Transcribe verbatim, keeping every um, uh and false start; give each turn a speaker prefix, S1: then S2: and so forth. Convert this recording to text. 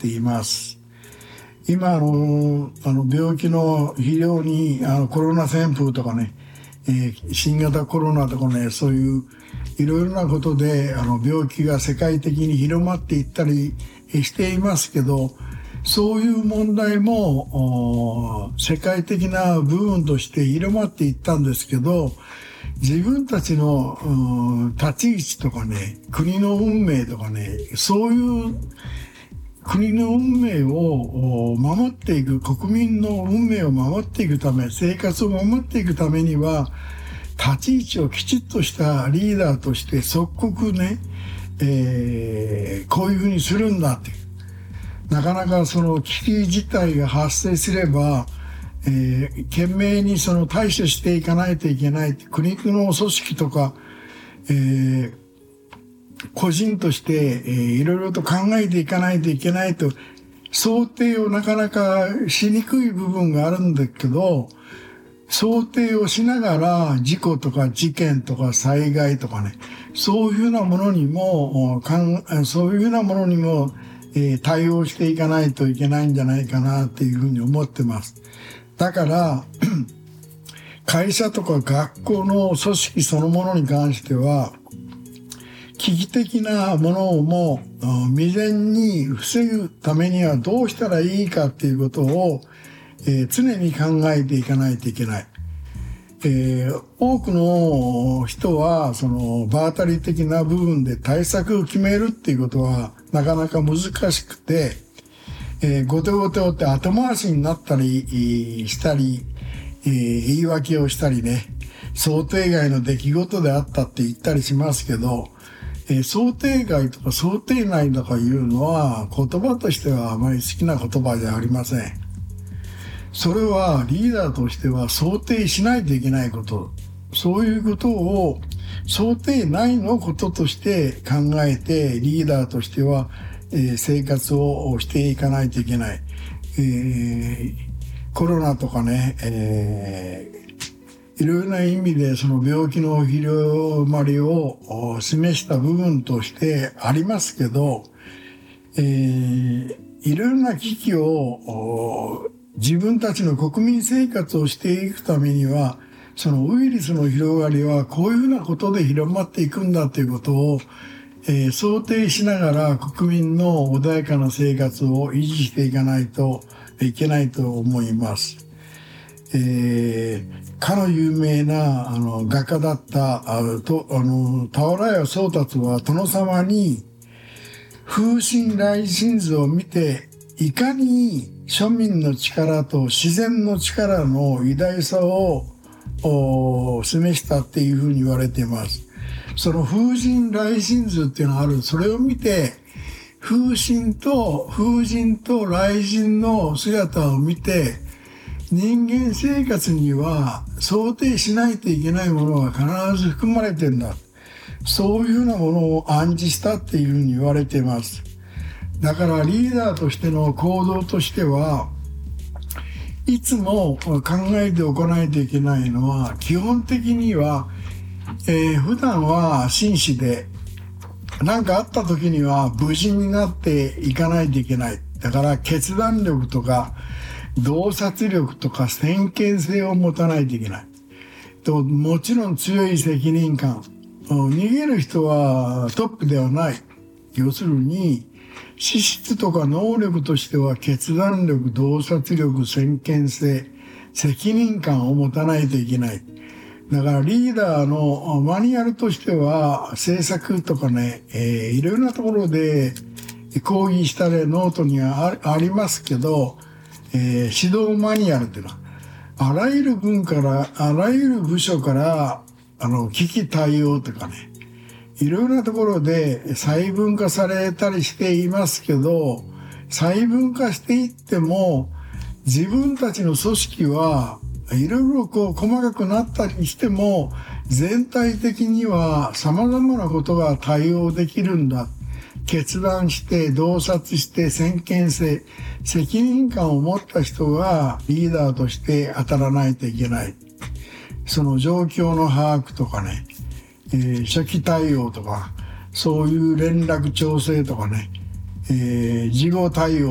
S1: っています。今あのあの病気の肥料にあのコロナ旋風とかね、えー、新型コロナとかね、そういういろいろなことであの病気が世界的に広まっていったりしていますけど、そういう問題も世界的な部分として広まっていったんですけど、自分たちの立ち位置とかね、国の運命とかね、そういう国の運命を守っていく、国民の運命を守っていくため、生活を守っていくためには、立ち位置をきちっとしたリーダーとして即刻ね、えー、こういうふうにするんだっていう。なかなかその危機事態が発生すれば、えー、懸命にその対処していかないといけない。国の組織とか、えー、個人として、えー、いろいろと考えていかないといけないと、想定をなかなかしにくい部分があるんだけど、想定をしながら事故とか事件とか災害とかね、そういうふうなものにも、そういうふうなものにも、えー、対応していかないといけないんじゃないかなっていうふうに思ってます。だから会社とか学校の組織そのものに関しては危機的なものをも未然に防ぐためにはどうしたらいいかっていうことを、えー、常に考えていかないといけない。えー、多くの人はその場当たり的な部分で対策を決めるっていうことはなかなか難しくて、えー、後手後手をって後回しになったりしたり、えー、言い訳をしたりね、想定外の出来事であったって言ったりしますけど、えー、想定外とか想定内とかいうのは言葉としてはあまり好きな言葉じゃありません。それはリーダーとしては想定しないといけないこと。そういうことを想定内のこととして考えてリーダーとしては、えー、生活をしていかないといけない。えー、コロナとかね、えー、いろいろな意味でその病気の広まりを示した部分としてありますけど、えー、いろいろな危機を自分たちの国民生活をしていくためには、そのウイルスの広がりはこういうふうなことで広まっていくんだということを、えー、想定しながら国民の穏やかな生活を維持していかないといけないと思います。えー、かの有名なあの画家だったあとあの俵屋宗達は殿様に風神雷神図を見ていかに庶民の力と自然の力の偉大さを示したっていうふうに言われています。その風神雷神図っていうのがある。それを見て風神と風神と雷神の姿を見て、人間生活には想定しないといけないものが必ず含まれてんだ。そういうようなものを暗示したっていうふうに言われています。だからリーダーとしての行動としてはいつも考えておかないといけないのは、基本的には、えー、普段は紳士で何かあった時には無事になっていかないといけない。だから決断力とか洞察力とか先見性を持たないといけないと、もちろん強い責任感。逃げる人はトップではない。要するに資質とか能力としては決断力、洞察力、先見性、責任感を持たないといけない。だからリーダーのマニュアルとしては政策とかね、えー、いろいろなところで講義したりノートには あ, ありますけど、えー、指導マニュアルっていうのはあらゆる分からあらゆる部署からあの危機対応とかね、いろいろなところで細分化されたりしていますけど、細分化していっても自分たちの組織はいろいろこう細かくなったりしても全体的には様々なことが対応できるんだ。決断して洞察して先見性、責任感を持った人がリーダーとして当たらないといけない。その状況の把握とかね、えー、初期対応とかそういう連絡調整とかね、えー、事後対応